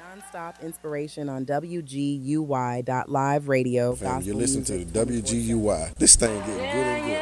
Non-stop inspiration on WGUY.live radio. Fam, you're listening to WGUY. This thing getting good and good.